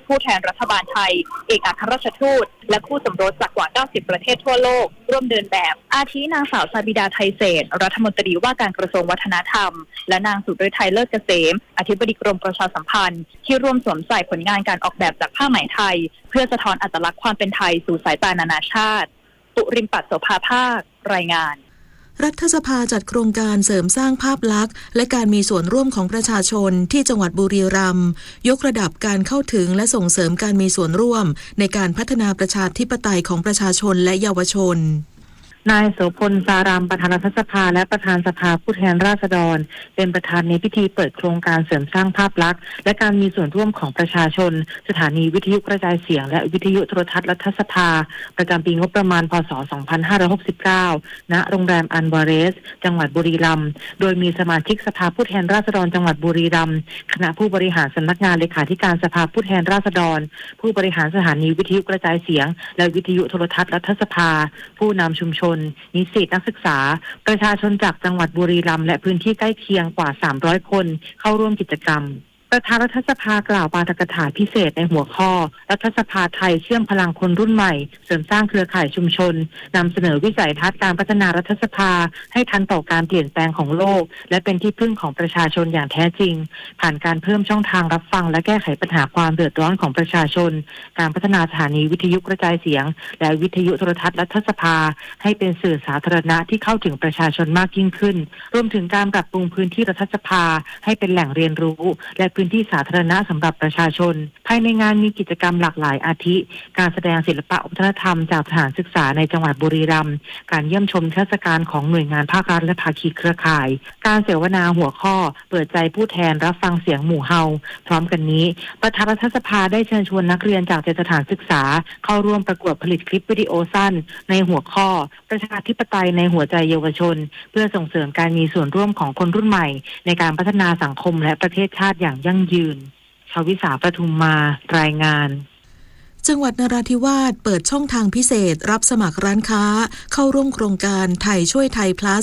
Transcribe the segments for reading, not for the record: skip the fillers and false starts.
ผู้แทนรัฐบาลไทยเอกอัครราชทูตและคู่สมรสจากกว่า90ประเทศทั่วโลกร่วมเดินแบบอาทินางสาวซาบิดาไทยเศรษฐ์รัฐมนตรีว่าการกระทรวงวัฒนธรรมและนางสุฤทัยเลิศเกษมอธิบดีกรมประชาสัมพันธ์ที่ร่วมสวมใส่ผลงานการออกแบบจากผ้าไหมไทยเพื่อสะท้อนอัตลักษณ์ความเป็นไทยสู่สายตานานาชาติตุริมปัตโสภาภาครายงานรัฐสภาจัดโครงการเสริมสร้างภาพลักษณ์และการมีส่วนร่วมของประชาชนที่จังหวัดบุรีรัมย์ยกระดับการเข้าถึงและส่งเสริมการมีส่วนร่วมในการพัฒนาประชาธิปไตยของประชาชนและเยาวชนนายโสพลสารามประธานรัฐสภาและประธานสภาผู้แทนราษฎรเป็นประธานในพิธีเปิดโครงการเสริมสร้างภาพลักษณ์และการมีส่วนร่วมของประชาชนสถานีวิทยุกระจายเสียงและวิทยุโทรทัศน์รัฐสภาประจำปีงบประมาณพ.ศ. 2569 ณ โรงแรมอันวาเรสจังหวัดบุรีรัมย์โดยมีสมาชิกสภาผู้แทนราษฎรจังหวัดบุรีรัมย์คณะผู้บริหารสำนักงานเลขาธิการสภาผู้แทนราษฎรผู้บริหารสถานีวิทยุกระจายเสียงและวิทยุโทรทัศน์รัฐสภาผู้นำชุมชนนิสิตนักศึกษาประชาชนจากจังหวัดบุรีรัมย์และพื้นที่ใกล้เคียงกว่า300คนเข้าร่วมกิจกรรมประธานรัฐสภากล่าวปาฐกถาพิเศษในหัวข้อรัฐสภาไทยเชื่อมพลังคนรุ่นใหม่เสริมสร้างเครือข่ายชุมชนนำเสนอวิสัยทัศน์การพัฒนารัฐสภาให้ทันต่อการเปลี่ยนแปลงของโลกและเป็นที่พึ่งของประชาชนอย่างแท้จริงผ่านการเพิ่มช่องทางรับฟังและแก้ไขปัญหาความเดือดร้อนของประชาชนการพัฒนาสถานีวิทยุกระจายเสียงและวิทยุโทรทัศน์รัฐสภาให้เป็นสื่อสาธารณะที่เข้าถึงประชาชนมากยิ่งขึ้นรวมถึงการปรับปรุงพื้นที่รัฐสภาให้เป็นแหล่งเรียนรู้และพื้นที่สาธารณะสำหรับประชาชนภายในงานมีกิจกรรมหลากหลายอาทิการแสดงศิลปะวัฒนธรรมจากสถานศึกษาในจังหวัดบุรีรัมย์การเยี่ยมชมเทศกาลของหน่วยงานภาครัฐและภาคีเครือข่ายการเสวนาหัวข้อเปิดใจผู้แทนรับฟังเสียงหมู่เฮาพร้อมกันนี้ประธานรัฐสภาได้เชิญชวนนักเรียนจาก7สถานศึกษาเข้าร่วมประกวดผลิตคลิปวิดีโอสั้นในหัวข้อประชาธิปไตยในหัวใจเยาวชนเพื่อส่งเสริมการมีส่วนร่วมของคนรุ่นใหม่ในการพัฒนาสังคมและประเทศชาติอย่างยั่งยืนชวิสาประทุมมารายงานจังหวัดนราธิวาสเปิดช่องทางพิเศษรับสมัครร้านค้าเข้าร่วมโครงการไทยช่วยไทย plus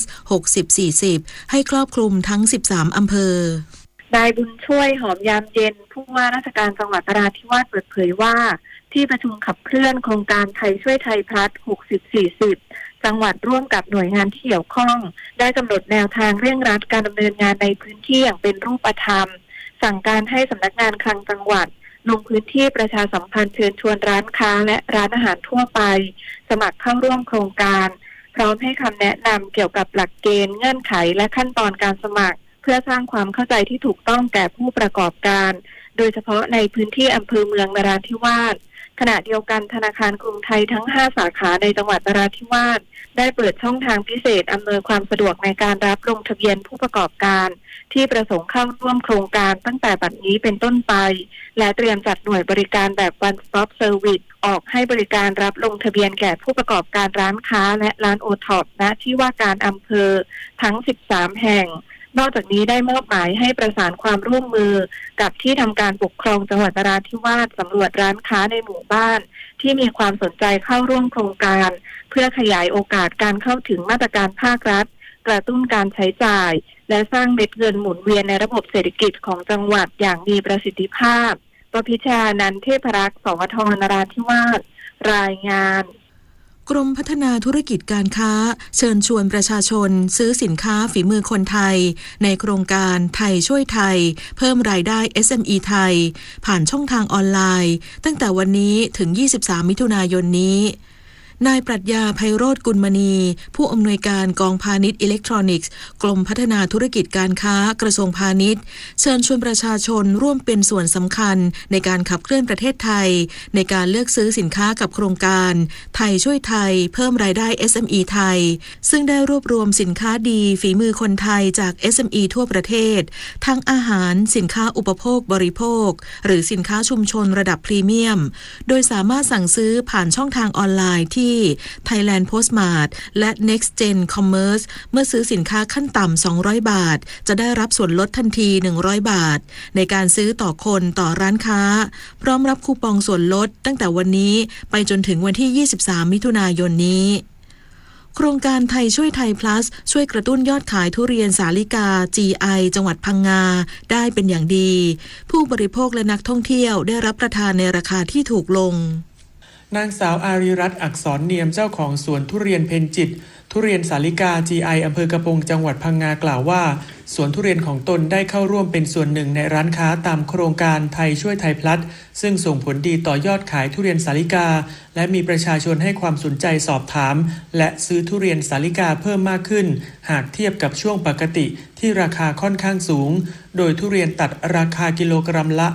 60-40 ให้ครอบคลุมทั้ง13อำเภอนายบุญช่วยหอมยามเย็นผู้ว่าราชการจังหวัดนราธิวาสเปิดเผยว่าที่ประชุมขับเคลื่อนโครงการไทยช่วยไทย plus 60-40 จังหวัดร่วมกับหน่วยงานที่เกี่ยวข้องได้กำหนดแนวทางเร่งรัดการดำเนินงานในพื้นที่อย่างเป็นรูปธรรมสั่งการให้สำนักงานคลังจังหวัดลงพื้นที่ประชาสัมพันธ์เชิญชวนร้านค้าและร้านอาหารทั่วไปสมัครเข้าร่วมโครงการพร้อมให้คำแนะนำเกี่ยวกับหลักเกณฑ์เงื่อนไขและขั้นตอนการสมัครเพื่อสร้างความเข้าใจที่ถูกต้องแก่ผู้ประกอบการโดยเฉพาะในพื้นที่อำเภอเมืองนราธิวาสขณะเดียวกันธนาคารกรุงไทยทั้ง5สาขาในจังหวัดนราธิวาสได้เปิดช่องทางพิเศษอำนวยความสะดวกในการรับลงทะเบียนผู้ประกอบการที่ประสงค์เข้าร่วมโครงการตั้งแต่บัดนี้เป็นต้นไปและเตรียมจัดหน่วยบริการแบบ One Stop Service ออกให้บริการรับลงทะเบียนแก่ผู้ประกอบการร้านค้าและร้านโอท็อปณที่ว่าการอำเภอทั้ง13แห่งนอกจากนี้ได้มอบหมายให้ประสานความร่วมมือกับที่ทำการปกครองจังหวัดนราธิวาสสำรวจร้านค้าในหมู่บ้านที่มีความสนใจเข้าร่วมโครงการเพื่อขยายโอกาสการเข้าถึงมาตรการภาครัฐกระตุ้นการใช้จ่ายและสร้างเม็ดเงินหมุนเวียนในระบบเศรษฐกิจของจังหวัดอย่างมีประสิทธิภาพประพิชานันท์เทพรักษ์ สวท นราธิวาสรายงานกรมพัฒนาธุรกิจการค้าเชิญชวนประชาชนซื้อสินค้าฝีมือคนไทยในโครงการไทยช่วยไทยเพิ่มรายได้ SME ไทยผ่านช่องทางออนไลน์ตั้งแต่วันนี้ถึง23มิถุนายนนี้นายปรัชญาไพโรจน์กุลมณีผู้อำนวยการกองพาณิชย์อิเล็กทรอนิกส์กรมพัฒนาธุรกิจการค้ากระทรวงพาณิชย์เชิญชวนประชาชนร่วมเป็นส่วนสำคัญในการขับเคลื่อนประเทศไทยในการเลือกซื้อสินค้ากับโครงการไทยช่วยไทยเพิ่มรายได้ SME ไทยซึ่งได้รวบรวมสินค้าดีฝีมือคนไทยจาก SME ทั่วประเทศทั้งอาหารสินค้าอุปโภคบริโภคหรือสินค้าชุมชนระดับพรีเมียมโดยสามารถสั่งซื้อผ่านช่องทางออนไลน์ที่Thailand Postmart และ Next Gen Commerce เมื่อซื้อสินค้าขั้นต่ำ200บาทจะได้รับส่วนลดทันที100บาทในการซื้อต่อคนต่อร้านค้าพร้อมรับคูปองส่วนลดตั้งแต่วันนี้ไปจนถึงวันที่23มิถุนายนนี้โครงการไทยช่วยไทย plus ช่วยกระตุ้นยอดขายทุเรียนสาลิกา GI จังหวัดพังงาได้เป็นอย่างดีผู้บริโภคและนักท่องเที่ยวได้รับประทานในราคาที่ถูกลงนางสาวอารีรัตน์อักษรเนียมเจ้าของสวนทุเรียนเพ็ญจิตทุเรียนสาลิกา GI อำเภอกระโปรงจังหวัดพังงากล่าวว่าสวนทุเรียนของตนได้เข้าร่วมเป็นส่วนหนึ่งในร้านค้าตามโครงการไทยช่วยไทยพลัสซึ่งส่งผลดีต่อยอดขายทุเรียนสาลิกาและมีประชาชนให้ความสนใจสอบถามและซื้อทุเรียนสาลิกาเพิ่มมากขึ้นหากเทียบกับช่วงปกติที่ราคาค่อนข้างสูงโดยทุเรียนตัดราคากิโลกรัมละ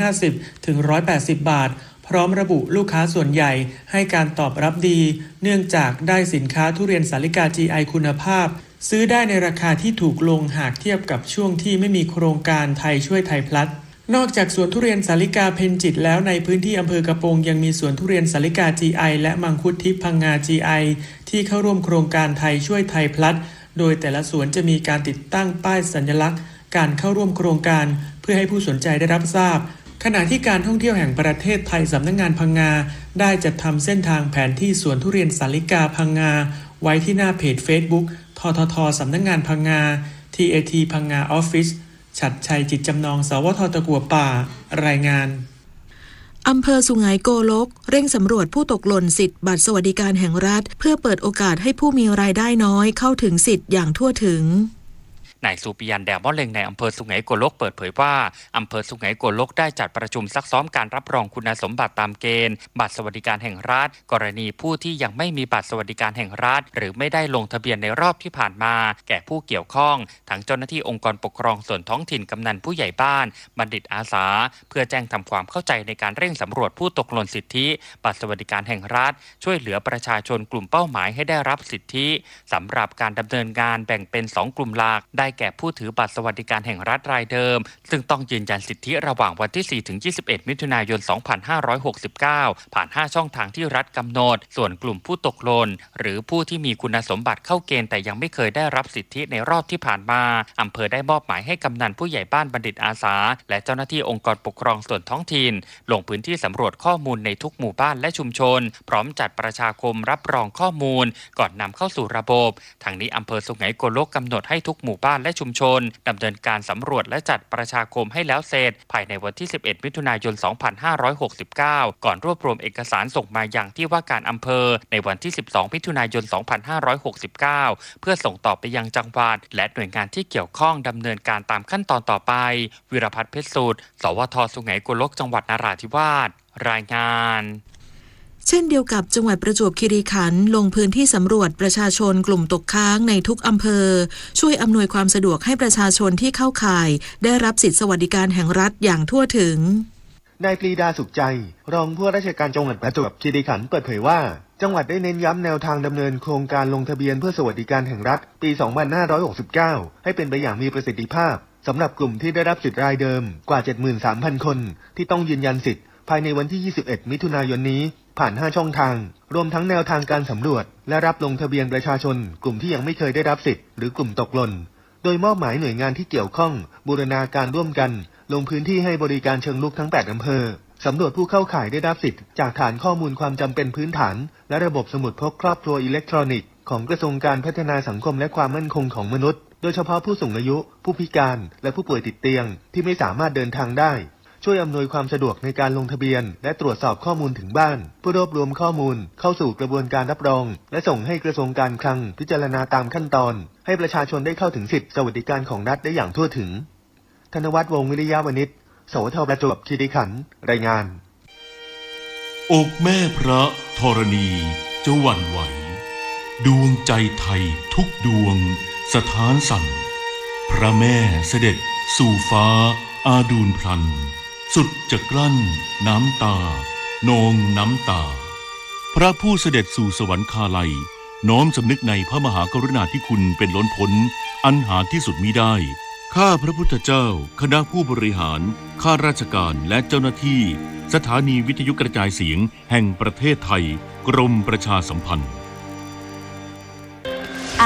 150ถึง180บาทพร้อมระบุลูกค้าส่วนใหญ่ให้การตอบรับดีเนื่องจากได้สินค้าทุเรียนสาลิกา GI คุณภาพซื้อได้ในราคาที่ถูกลงหากเทียบกับช่วงที่ไม่มีโครงการไทยช่วยไทยพลัสนอกจากสวนทุเรียนสาลิกาเพ็ญจิตแล้วในพื้นที่อำเภอกระโปรงยังมีสวนทุเรียนสาลิกา GI และมังคุดทิพย์พังงา GI ที่เข้าร่วมโครงการไทยช่วยไทยพลัสโดยแต่ละสวนจะมีการติดตั้งป้ายสัญลักษณ์การเข้าร่วมโครงการเพื่อให้ผู้สนใจได้รับทราบขณะที่การท่องเที่ยวแห่งประเทศไทยสำนักงานพังงาได้จัดทำเส้นทางแผนที่สวนทุเรียนสาลิกาพังงาไว้ที่หน้าเพจ Facebook ททท.สำนักงานพังงา TAT พังงาออฟฟิศฉัตรชัยจิตจำนองสวท.ตะกั่วป่ารายงานอำเภอสุไหงโกลกเร่งสำรวจผู้ตกหล่นสิทธิ์บัตรสวัสดิการแห่งรัฐเพื่อเปิดโอกาสให้ผู้มีรายได้น้อยเข้าถึงสิทธิ์อย่างทั่วถึงนายสุปิยันแดวมะเล็งในอำเภอสุไหงโกลกเปิดเผยว่าอำเภอสุไหงโกลกได้จัดประชุมซักซ้อมการรับรองคุณสมบัติตามเกณฑ์บัตรสวัสดิการแห่งรัฐกรณีผู้ที่ยังไม่มีบัตรสวัสดิการแห่งรัฐหรือไม่ได้ลงทะเบียนในรอบที่ผ่านมาแก่ผู้เกี่ยวข้องทั้งเจ้าหน้าที่องค์กรปกครองส่วนท้องถิ่นกำนันผู้ใหญ่บ้านบัณฑิตอาสาเพื่อแจ้งทำความเข้าใจในการเร่งสำรวจผู้ตกหล่นสิทธิบัตรสวัสดิการแห่งรัฐช่วยเหลือประชาชนกลุ่มเป้าหมายให้ได้รับสิทธิสำหรับการดำเนินงานแบ่งเป็น2กลุ่มหลักได้แก่ผู้ถือบัตรสวัสดิการแห่งรัฐรายเดิมซึ่งต้องยืนยันสิทธิระหว่างวันที่4ถึง21มิถุนายน2569ผ่าน5ช่องทางที่รัฐกำหนดส่วนกลุ่มผู้ตกหล่นหรือผู้ที่มีคุณสมบัติเข้าเกณฑ์แต่ยังไม่เคยได้รับสิทธิในรอบที่ผ่านมาอำเภอได้มอบหมายให้กำนันผู้ใหญ่บ้านบัณฑิตอาสาและเจ้าหน้าที่องค์กรปกครองส่วนท้องถิ่นลงพื้นที่สำรวจข้อมูลในทุกหมู่บ้านและชุมชนพร้อมจัดประชาคมรับรองข้อมูลก่อนนำเข้าสู่ระบบทางนี้อำเภอสุไหงโกลกกำหนดให้ทุกหมู่บ้านและชุมชนดำเนินการสำรวจและจัดประชาคมให้แล้วเสร็จภายในวันที่11มิถุนายน2569ก่อนรวบรวมเอกสารส่งมายังที่ว่าการอำเภอในวันที่12มิถุนายน2569เพื่อส่งต่อไปยังจังหวัดและหน่วยงานที่เกี่ยวข้องดำเนินการตามขั้นตอนต่อไปวิรพัฒน์เพชรสูตรสวท.สุไหงโกลกจังหวัดนราธิวาสรายงานเช่นเดียวกับจังหวัดประจวบคีรีขันธ์ลงพื้นที่สำรวจประชาชนกลุ่มตกค้างในทุกอำเภอช่วยอำนวยความสะดวกให้ประชาชนที่เข้าข่ายได้รับสิทธิสวัสดิการแห่งรัฐอย่างทั่วถึงนายปรีดาสุขใจรองผู้ว่าราชการจังหวัดประจวบคีรีขันธ์เปิดเผยว่าจังหวัดได้เน้นย้ำแนวทางดำเนินโครงการลงทะเบียนเพื่อสวัสดิการแห่งรัฐปี 2569 ให้เป็นไปอย่างมีประสิทธิภาพสำหรับกลุ่มที่ได้รับสิทธิรายเดิมกว่า 73,000 คนที่ต้องยืนยันสิทธิภายในวันที่ 21 มิถุนายนนี้ผ่าน5ช่องทางรวมทั้งแนวทางการสำรวจและรับลงทะเบียนประชาชนกลุ่มที่ยังไม่เคยได้รับสิทธิ์หรือกลุ่มตกหล่นโดยมอบหมายหน่วยงานที่เกี่ยวข้องบูรณาการร่วมกันลงพื้นที่ให้บริการเชิงรุกทั้ง8อำเภอสำรวจผู้เข้าข่ายได้รับสิทธิ์จากฐานข้อมูลความจำเป็นพื้นฐานและระบบสมุดพกครอบครัวอิเล็กทรอนิกส์ของกระทรวงการพัฒนาสังคมและความมั่นคงของมนุษย์โดยเฉพาะผู้สูงอายุผู้พิการและผู้ป่วยติดเตียงที่ไม่สามารถเดินทางได้ช่วยอำนวยความสะดวกในการลงทะเบียนและตรวจสอบข้อมูลถึงบ้านเพื่อรวบรวมข้อมูลเข้าสู่กระบวนการรับรองและส่งให้กระทรวงการคลังพิจารณาตามขั้นตอนให้ประชาชนได้เข้าถึงสิทธิสวัสดิการของรัฐได้อย่างทั่วถึงธนวัฒน์วงศ์วิริยะวณิชสวท.ประจวบคีรีขันธ์รายงานอกแม่พระธรณีจะหวั่นไหวดวงใจไทยทุกดวงสถานสั่นพระแม่เสด็จสู่ฟ้าอาดูลพลันสุดจะกลั้นน้ำตานองน้ำตาพระผู้เสด็จสู่สวรรคาลัยน้อมสำนึกในพระมหากรุณาธิคุณเป็นล้นพ้นอันหาที่สุดมิได้ข้าพระพุทธเจ้าคณะผู้บริหารข้าราชการและเจ้าหน้าที่สถานีวิทยุกระจายเสียงแห่งประเทศไทยกรมประชาสัมพันธ์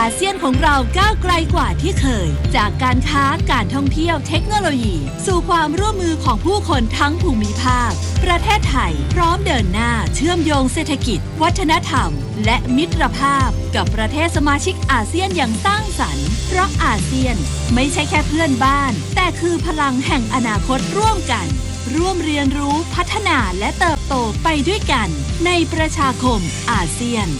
อาเซียนของเราก้าวไกลกว่าที่เคยจากการค้าการท่องเที่ยวเทคโนโลยีสู่ความร่วมมือของผู้คนทั้งภูมิภาคประเทศไทยพร้อมเดินหน้าเชื่อมโยงเศรษฐกิจวัฒนธรรมและมิตรภาพกับประเทศสมาชิกอาเซียนอย่างสร้างสรรค์เพราะอาเซียนไม่ใช่แค่เพื่อนบ้านแต่คือพลังแห่งอนาคตร่วมกันร่วมเรียนรู้พัฒนาและเติบโตไปด้วยกันในประชาคมอาเซียน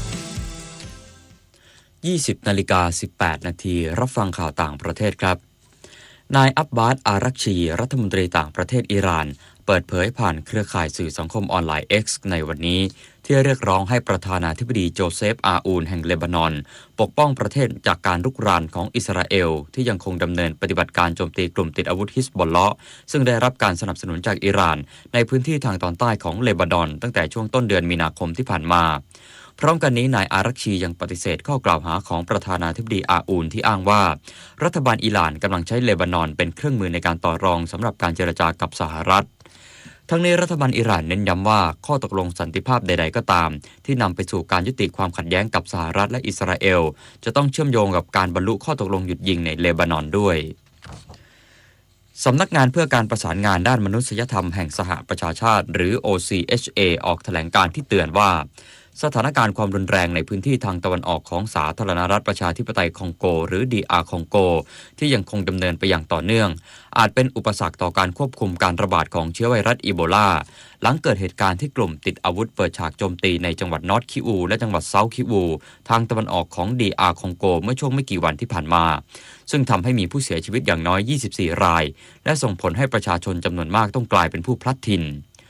20:18 นาทีรับฟังข่าวต่างประเทศครับนายอับบาส อารักชีรัฐมนตรีต่างประเทศอิหร่านเปิดเผยผ่านเครือข่ายสื่อสังคมออนไลน์ X ในวันนี้ที่เรียกร้องให้ประธานาธิบดีโจเซฟ อาอูนแห่งเลบานอนปกป้องประเทศจากการรุกรานของอิสราเอลที่ยังคงดำเนินปฏิบัติการโจมตีกลุ่มติดอาวุธฮิซบอลเลาะห์ซึ่งได้รับการสนับสนุนจากอิหร่านในพื้นที่ทางตอนใต้ของเลบานอนตั้งแต่ช่วงต้นเดือนมีนาคมที่ผ่านมาพร้อมกันนี้นายอารักชียังปฏิเสธข้อกล่าวหาของประธานาธิบดีอาอูนที่อ้างว่ารัฐบาลอิหร่านกำลังใช้เลบานอนเป็นเครื่องมือในการต่อรองสำหรับการเจรจากับสหรัฐทั้งนี้รัฐบาลอิหร่านเน้นย้ำว่าข้อตกลงสันติภาพใดๆก็ตามที่นำไปสู่การยุติความขัดแย้งกับสหรัฐและอิสราเอลจะต้องเชื่อมโยงกับการบรรลุข้อตกลงหยุดยิงในเลบานอนด้วยสำนักงานเพื่อการประสานงานด้านมนุษยธรรมแห่งสหประชาชาติหรือ OCHA ออกแถลงการณ์ที่เตือนว่าสถานการณ์ความรุนแรงในพื้นที่ทางตะวันออกของสาธารณรัฐประชาธิปไตยคองโกหรือ DR คองโกที่ยังคงดำเนินไปอย่างต่อเนื่องอาจเป็นอุปสรรคต่อการควบคุมการระบาดของเชื้อไวรัสอีโบลาหลังเกิดเหตุการณ์ที่กลุ่มติดอาวุธเปิดฉากโจมตีในจังหวัดนอร์ทคิวูและจังหวัดเซาท์คิวูทางตะวันออกของ DR คองโกเมื่อช่วงไม่กี่วันที่ผ่านมาซึ่งทำให้มีผู้เสียชีวิตอย่างน้อย24รายและส่งผลให้ประชาชนจำนวนมากต้องกลายเป็นผู้พลัดถิ่น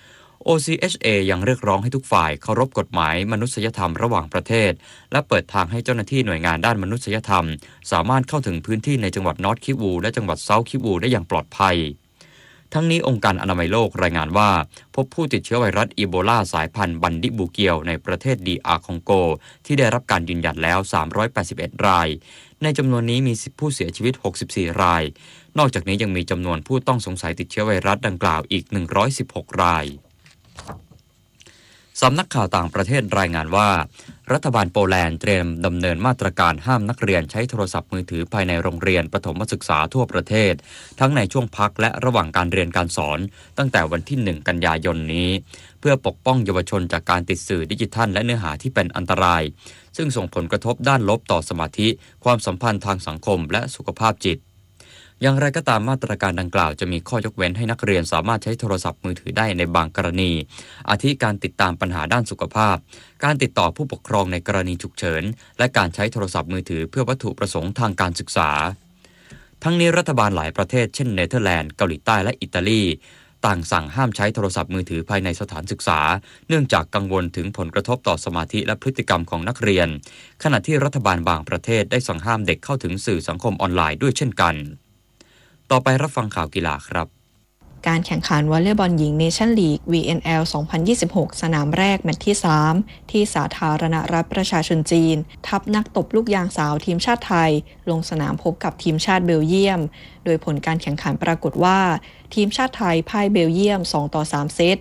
OCHA ยังเรียกร้องให้ทุกฝ่ายเคารพกฎหมายมนุษยธรรมระหว่างประเทศและเปิดทางให้เจ้าหน้าที่หน่วยงานด้านมนุษยธรรมสามารถเข้าถึงพื้นที่ในจังหวัดนอร์ทคิวูและจังหวัดเซาท์คิวูได้อย่างปลอดภัยทั้งนี้องค์การอนามัยโลกรายงานว่าพบผู้ติดเชื้อไวรัสอีโบลาสายพันธุ์บันดิบูเกียวในประเทศ DR คองโกที่ได้รับการยืนยันแล้ว381รายในจำนวนนี้มีผู้เสียชีวิต64รายนอกจากนี้ยังมีจำนวนผู้ต้องสงสัยติดเชื้อไวรัสดังกล่าวอีก116รายสำนักข่าวต่างประเทศรายงานว่ารัฐบาลโปแลนด์เตรียมดำเนินมาตรการห้ามนักเรียนใช้โทรศัพท์มือถือภายในโรงเรียนประถมศึกษาทั่วประเทศทั้งในช่วงพักและระหว่างการเรียนการสอนตั้งแต่วันที่1กันยายนนี้เพื่อปกป้องเยาวชนจากการติดสื่อดิจิทัลและเนื้อหาที่เป็นอันตรายซึ่งส่งผลกระทบด้านลบต่อสมาธิความสัมพันธ์ทางสังคมและสุขภาพจิตอย่างไรก็ตามมาตรการดังกล่าวจะมีข้อยกเว้นให้นักเรียนสามารถใช้โทรศัพท์มือถือได้ในบางกรณีอาทิการติดตามปัญหาด้านสุขภาพการติดต่อผู้ปกครองในกรณีฉุกเฉินและการใช้โทรศัพท์มือถือเพื่อวัตถุประสงค์ทางการศึกษาทั้งนี้รัฐบาลหลายประเทศเช่นเนเธอร์แลนด์เกาหลีใต้และอิตาลีต่างสั่งห้ามใช้โทรศัพท์มือถือภายในสถานศึกษาเนื่องจากกังวลถึงผลกระทบต่อสมาธิและพฤติกรรมของนักเรียนขณะที่รัฐบาลบางประเทศได้สั่งห้ามเด็กเข้าถึงสื่อสังคมออนไลน์ด้วยเช่นกันต่อไปรับฟังข่าวกีฬาครับการแข่งขันวอลเลย์บอลหญิงเนชั่นลีก VNL 2026 สนามแรกแมตช์ที่ 3 ที่สาธารณรัฐประชาชนจีนทัพนักตบลูกยางสาวทีมชาติไทยลงสนามพบกับทีมชาติเบลเยียมโดยผลการแข่งขันปรากฏว่าทีมชาติไทยพ่ายเบลเยียม 2-3 เซต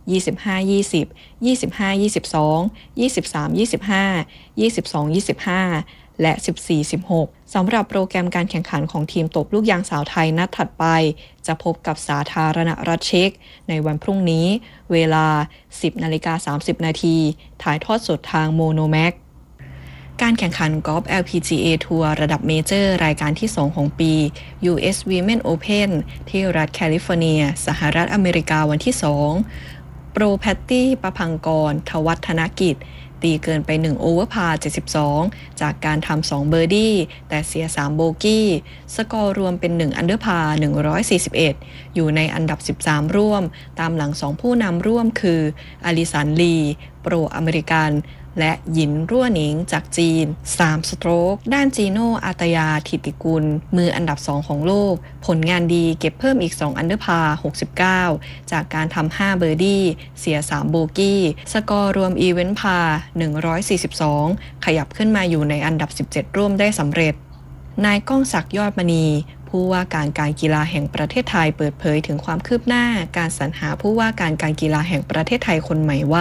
25-20 25-22 23-25 22-25และ 14-16 สำหรับโปรแกรมการแข่งขันของทีมตบลูกยางสาวไทยนัดถัดไปจะพบกับสาธารณรัฐเช็กในวันพรุ่งนี้เวลา 10:30 น.ถ่ายทอดสดทางโมโนแม็กการแข่งขันกอล์ฟ LPGA ทัวร์ระดับเมเจอร์รายการที่ 2 ของปี US Women Open ที่รัฐแคลิฟอร์เนียสหรัฐอเมริกาวันที่ 2 โปรแพตตี้ประพังกรทวัฒนกิจตีเกินไป1โอเวอร์พาร์72จากการทำ2เบอร์ดี้แต่เสีย3โบกี้สกอร์รวมเป็น1อันเดอร์พาร์141อยู่ในอันดับ13ร่วมตามหลัง2ผู้นำร่วมคืออลิสันลีโปรอเมริกันและหยินรั่วหนิงจากจีน3สโตรกด้านจีโน่อาตยาถิติกุลมืออันดับ2ของโลกผลงานดีเก็บเพิ่มอีก2อันเดอร์พาร์69จากการทำ5เบอร์ดี้เสีย3โบกี้สกอร์รวมอีเวนต์พา142ขยับขึ้นมาอยู่ในอันดับ17ร่วมได้สำเร็จนายก้องศักดิ์ยอดมณีผู้ว่าการกีฬาแห่งประเทศไทยเปิดเผยถึงความคืบหน้าการสรรหาผู้ว่าการกีฬาแห่งประเทศไทยคนใหม่ว่า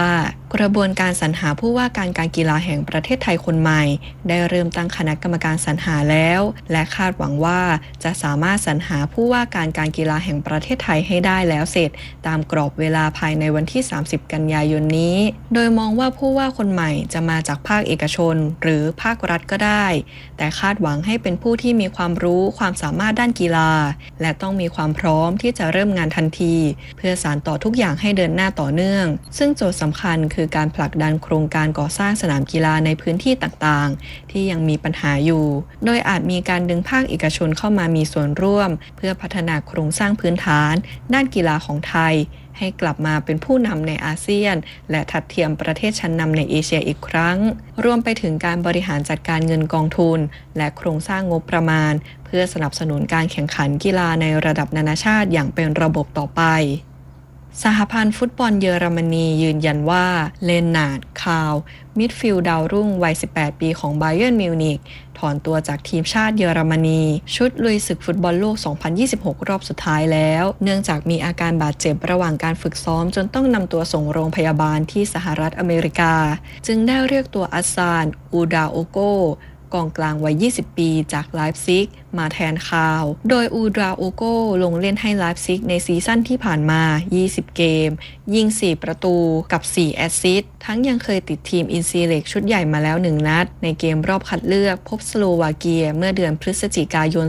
กระบวนการสรรหาผู้ว่าการกีฬาแห่งประเทศไทยคนใหม่ได้เริ่มตั้งคณะกรรมการสรรหาแล้วและคาดหวังว่าจะสามารถสรรหาผู้ว่าการกีฬาแห่งประเทศไทยให้ได้แล้วเสร็จตามกรอบเวลาภายในวันที่30กันยายนนี้โดยมองว่าผู้ว่าคนใหม่จะมาจากภาคเอกชนหรือภาครัฐก็ได้แต่คาดหวังให้เป็นผู้ที่มีความรู้ความสามารถด้านกีฬาและต้องมีความพร้อมที่จะเริ่มงานทันทีเพื่อสานต่อทุกอย่างให้เดินหน้าต่อเนื่องซึ่งโจทย์สำคัญคือการผลักดันโครงการก่อสร้างสนามกีฬาในพื้นที่ต่างๆที่ยังมีปัญหาอยู่โดยอาจมีการดึงภาคเอกชนเข้ามามีส่วนร่วมเพื่อพัฒนาโครงสร้างพื้นฐานด้านกีฬาของไทยให้กลับมาเป็นผู้นำในอาเซียนและทัดเทียมประเทศชั้นนำในเอเชียอีกครั้งรวมไปถึงการบริหารจัดการเงินกองทุนและโครงสร้างงบประมาณเพื่อสนับสนุนการแข่งขันกีฬาในระดับนานาชาติอย่างเป็นระบบต่อไปสหพันธ์ฟุตบอลเยอรมนียืนยันว่าเลนนาร์ด คาร์ลมิดฟิลด์ดาวรุ่งวัย18ปีของไบเยิร์นมิวนิกถอนตัวจากทีมชาติเยอรมนีชุดลุยศึกฟุตบอลโลก 2026 รอบสุดท้ายแล้วเนื่องจากมีอาการบาดเจ็บระหว่างการฝึกซ้อมจนต้องนำตัวส่งโรงพยาบาลที่สหรัฐอเมริกาจึงได้เรียกตัวอัสซาน อูดาโอโกกองกลางวัย20ปีจากไลฟ์ซิกมาแทนคาร์ลโดยอูดราโอโกลงเล่นให้ไลฟ์ซิกในซีซั่นที่ผ่านมา20เกมยิง4ประตูกับ4แอสซิสต์ทั้งยังเคยติดทีมอินซีเล็กชุดใหญ่มาแล้ว1นัดในเกมรอบคัดเลือกพบสโลวาเกียเมื่อเดือนพฤศจิกายน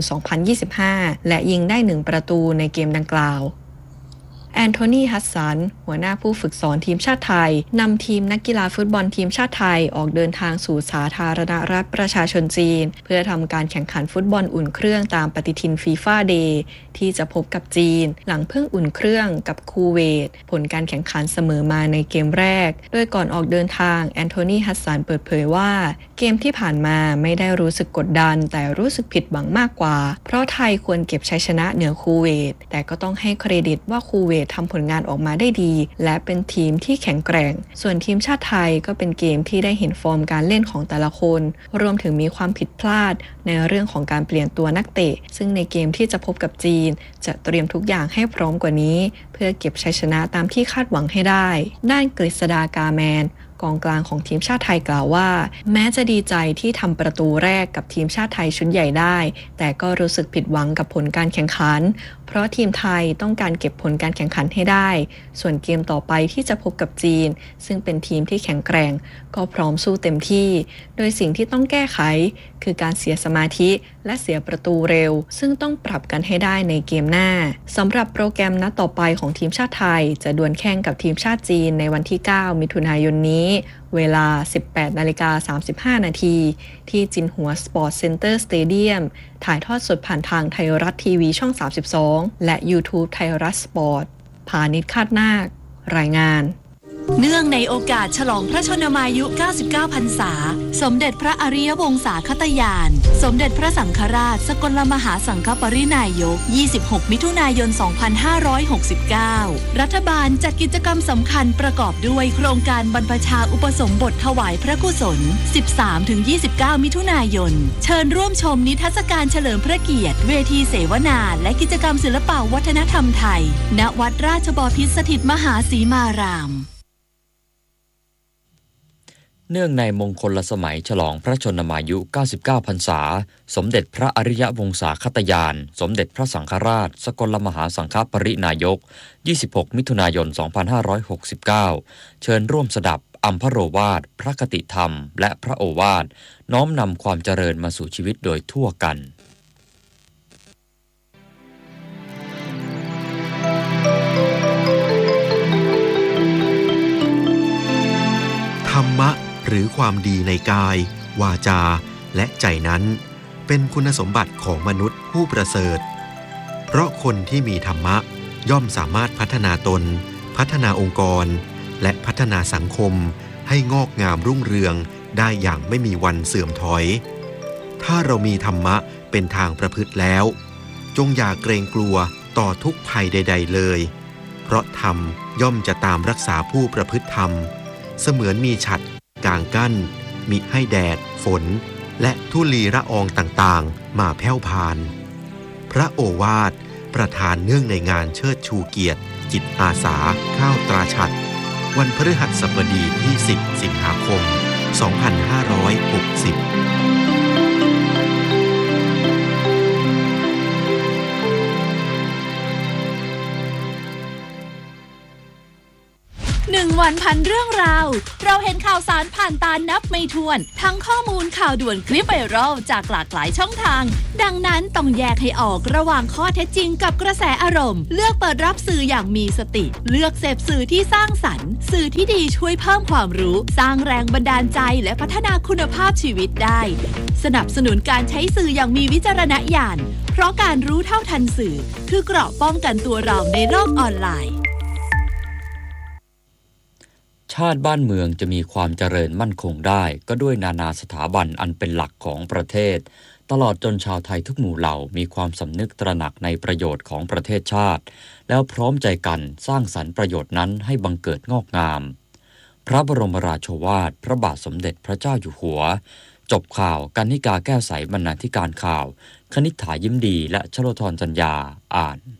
2025 และยิงได้1ประตูในเกมดังกล่าวแอนโทนี ฮัสสันหัวหน้าผู้ฝึกสอนทีมชาติไทยนำทีมนักกีฬาฟุตบอลทีมชาติไทยออกเดินทางสู่สาธารณรัฐประชาชนจีนเพื่อทำการแข่งขันฟุตบอลอุ่นเครื่องตามปฏิทินฟีฟ่าเดย์ที่จะพบกับจีนหลังเพิ่งอุ่นเครื่องกับคูเวตผลการแข่งขันเสมอมาในเกมแรกโดยก่อนออกเดินทางแอนโทนี ฮัสสันเปิดเผยว่าเกมที่ผ่านมาไม่ได้รู้สึกกดดันแต่รู้สึกผิดหวังมากกว่าเพราะไทยควรเก็บชัยชนะเหนือคูเวตแต่ก็ต้องให้เครดิตว่าคูเวตทำผลงานออกมาได้ดีและเป็นทีมที่แข็งแกร่งส่วนทีมชาติไทยก็เป็นเกมที่ได้เห็นฟอร์มการเล่นของแต่ละคนรวมถึงมีความผิดพลาดในเรื่องของการเปลี่ยนตัวนักเตะซึ่งในเกมที่จะพบกับจีนจะเตรียมทุกอย่างให้พร้อมกว่านี้เพื่อเก็บชัยชนะตามที่คาดหวังให้ได้ด้านกฤษฎากาแมนกองกลางของทีมชาติไทยกล่าวว่าแม้จะดีใจที่ทำประตูแรกกับทีมชาติไทยชุดใหญ่ได้แต่ก็รู้สึกผิดหวังกับผลการแข่งขันเพราะทีมไทยต้องการเก็บผลการแข่งขันให้ได้ส่วนเกมต่อไปที่จะพบกับจีนซึ่งเป็นทีมที่แข็งแกร่งก็พร้อมสู้เต็มที่โดยสิ่งที่ต้องแก้ไขคือการเสียสมาธิและเสียประตูเร็วซึ่งต้องปรับกันให้ได้ในเกมหน้าสำหรับโปรแกรมนัดต่อไปของทีมชาติไทยจะดวลแข่งกับทีมชาติจีนในวันที่9มิถุนายนนี้เวลา 18:35 น.ที่จินหัวสปอร์ตเซ็นเตอร์สเตเดียมถ่ายทอดสดผ่านทางไทยรัฐทีวีช่อง32และ YouTube ไทยรัฐสปอร์ตพานิช คาดนาครายงานเนื่องในโอกาสฉลองพระชนมายุ 99 พรรษาสมเด็จพระอริยวงศาคตยานสมเด็จพระสังฆราชสกลมหาสังฆปรินายก26 มิถุนายน 2569รัฐบาลจัดกิจกรรมสำคัญประกอบด้วยโครงการบรรพชาอุปสมบทถวายพระกุศล 13-29 มิถุนายนเชิญร่วมชมนิทรรศการเฉลิมพระเกียรติเวทีเสวนาและกิจกรรมศิลปวัฒนธรรมไทยณวัดราชบพิตรสถิตมหาสีมารามเนื่องในมงคลสมัยฉลองพระชนมายุ 99 พรรษาสมเด็จพระอริยวงศาคตยานสมเด็จพระสังฆราชสกลมหาสังฆปรินายก26 มิถุนายน 2569เชิญร่วมสดับอัมพโรวาทพระคติธรรมและพระโอวาทน้อมนำความเจริญมาสู่ชีวิตโดยทั่วกันธรรมะหรือความดีในกายวาจาและใจนั้นเป็นคุณสมบัติของมนุษย์ผู้ประเสริฐเพราะคนที่มีธรรมะย่อมสามารถพัฒนาตนพัฒนาองค์กรและพัฒนาสังคมให้งอกงามรุ่งเรืองได้อย่างไม่มีวันเสื่อมถอยถ้าเรามีธรรมะเป็นทางประพฤติแล้วจงอย่าเกรงกลัวต่อทุกภัยใดๆเลยเพราะธรรมย่อมจะตามรักษาผู้ประพฤติธรรมเสมือนมีฉัตรกางกั้นมิให้แดดฝนและธุลีละอองต่างๆมาแผ่วพานพระโอวาทประธานเนื่องในงานเชิดชูเกียรติจิตอาสาข้าวตราฉัตรวันพฤหัสบดีที่ 10 สิงหาคม 2560 1 วันพันเรื่องราวเราเห็นข่าวสารผ่านตานับไม่ถ้วนทั้งข้อมูลข่าวด่วนคลิปไวรัลจากหลากหลายช่องทางดังนั้นต้องแยกให้ออกระหว่างข้อเท็จจริงกับกระแสอารมณ์เลือกเปิดรับสื่ออย่างมีสติเลือกเสพสื่อที่สร้างสรรค์สื่อที่ดีช่วยเพิ่มความรู้สร้างแรงบันดาลใจและพัฒนาคุณภาพชีวิตได้สนับสนุนการใช้สื่ออย่างมีวิจารณญาณเพราะการรู้เท่าทันสื่อคือเกราะป้องกันตัวเราในโลกออนไลน์ชาติบ้านเมืองจะมีความเจริญมั่นคงได้ก็ด้วยนานาสถาบันอันเป็นหลักของประเทศตลอดจนชาวไทยทุกหมู่เหล่ามีความสำนึกตระหนักในประโยชน์ของประเทศชาติแล้วพร้อมใจกันสร้างสรรค์ประโยชน์นั้นให้บังเกิดงอกงามพระบรมราโชวาทพระบาทสมเด็จพระเจ้าอยู่หัวจบข่าวกนิกาแก้วใสบรรณาธิการข่าวคณิษฐายิ้มดีและชโลธรจัญญาอ่าน